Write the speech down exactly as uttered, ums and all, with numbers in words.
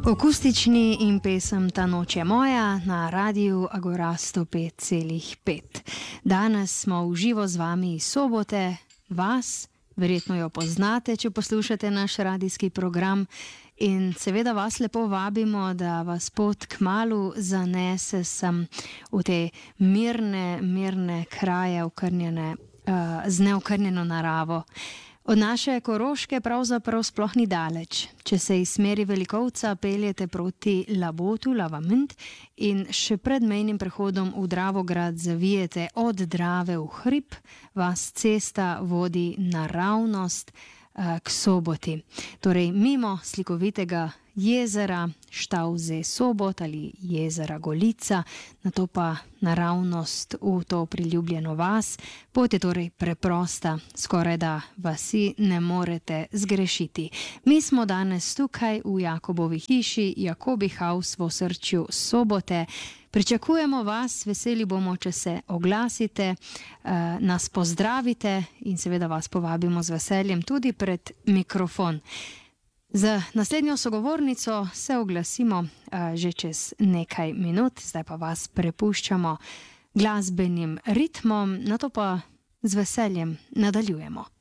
Akustični in pesem Ta noč je moja na radiju Agora sto pet celih pet. Danes smo v živo z vami iz Sobote, vas, verjetno jo poznate, če poslušate naš radijski program, in seveda vas lepo vabimo, da vas pot kmalu zanese sem v te mirne, mirne kraje, okrnjene, uh, z neokrnjeno naravo. Od naše Koroške pravzaprav sploh ni daleč. Če se iz smeri Velikovca peljete proti Labotu, Lavament in še pred mejnim prehodom v Dravograd zavijete od Drave v hrib, vas cesta vodi naravnost uh, k Soboti. Torej mimo slikovitega jezera Štavze Sobot ali jezera Golica, nato pa naravnost v to priljubljeno vas. Pot je torej preprosta, skoraj da vasi ne morete zgrešiti. Mi smo danes tukaj v Jakobovi hiši, Jakobi House v osrčju Sobote. Pričakujemo vas, veseli bomo, če se oglasite, nas pozdravite in seveda vas povabimo z veseljem tudi pred mikrofon. Za naslednjo sogovornico se oglasimo uh, že čez nekaj minut, zdaj pa vas prepuščamo glasbenim ritmom, nato pa z veseljem nadaljujemo.